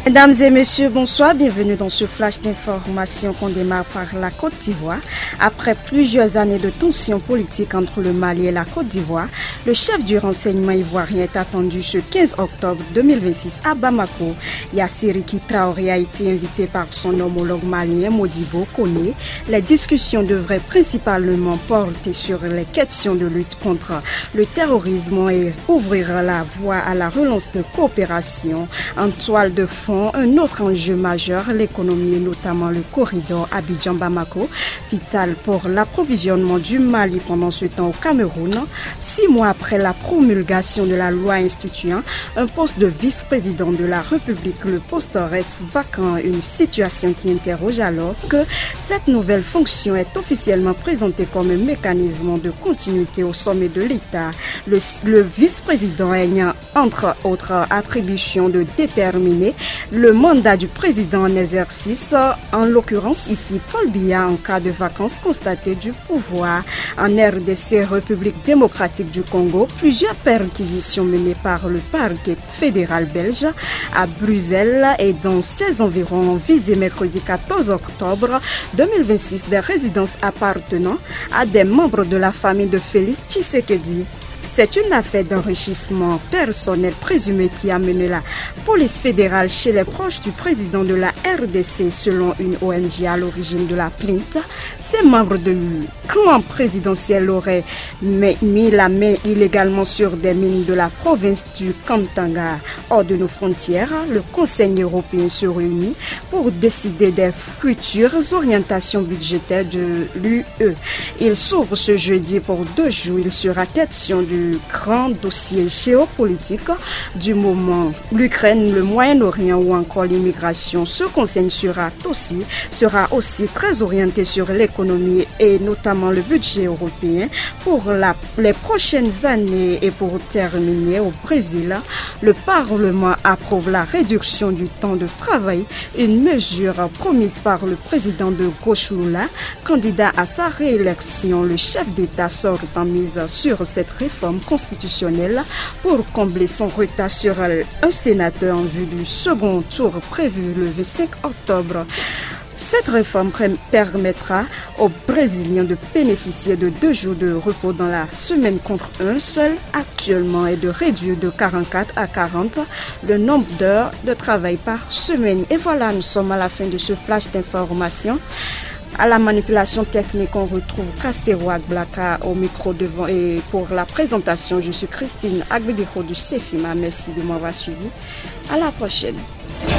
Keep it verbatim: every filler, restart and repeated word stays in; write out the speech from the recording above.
Mesdames et messieurs, bonsoir, bienvenue dans ce flash d'information qu'on démarre par la Côte d'Ivoire. Après plusieurs années de tensions politiques entre le Mali et la Côte d'Ivoire, le chef du renseignement ivoirien est attendu ce quinze octobre deux mille vingt-six à Bamako. Yassiriki Traoré a été invité par son homologue malien Modibo Koné. Les discussions devraient principalement porter sur les questions de lutte contre le terrorisme et ouvrir la voie à la relance de coopération en toile de fond. Un autre enjeu majeur, l'économie et notamment le corridor Abidjan-Bamako, vital pour l'approvisionnement du Mali pendant ce temps au Cameroun. Six mois après la promulgation de la loi instituant un poste de vice-président de la République, le poste reste vacant, une situation qui interroge alors que cette nouvelle fonction est officiellement présentée comme un mécanisme de continuité au sommet de l'État. Le, le vice-président ayant entre autres attributions de déterminer le mandat du président en exercice, en l'occurrence ici Paul Biya, en cas de vacances constatées du pouvoir. En R D C, République démocratique du Congo, plusieurs perquisitions menées par le parquet fédéral belge à Bruxelles et dans ses environs ont visé mercredi quatorze octobre deux mille vingt-six des résidences appartenant à des membres de la famille de Félix Tshisekedi. C'est une affaire d'enrichissement personnel présumé qui a mené la police fédérale chez les proches du président de la R D C selon une O N G à l'origine de la plainte. Ces membres du clan présidentiel auraient mis la main illégalement sur des mines de la province du Katanga. Hors de nos frontières, le Conseil européen se réunit pour décider des futures orientations budgétaires de l'U E. Il s'ouvre ce jeudi pour deux jours. Il sera question du grand dossier géopolitique du moment, l'Ukraine, le Moyen-Orient ou encore l'immigration. Ce conseil sera aussi, sera aussi très orienté sur l'économie et notamment le budget européen pour la, les prochaines années. Et pour terminer, au Brésil, le Parlement approuve la réduction du temps de travail, une mesure promise par le président de gauche Lula, candidat à sa réélection. Le chef d'État sort en mise sur cette réforme constitutionnelle pour combler son retard sur un sénateur en vue du second tour prévu le vingt-cinq octobre. Cette réforme permettra aux Brésiliens de bénéficier de deux jours de repos dans la semaine contre un seul actuellement et de réduire de quarante-quatre à quarante le nombre d'heures de travail par semaine. Et voilà, nous sommes à la fin de ce flash d'information. À la manipulation technique, on retrouve Castero Blaka au micro devant et pour la présentation, je suis Christine Agbediro du Cefima. Merci de m'avoir suivi. À la prochaine.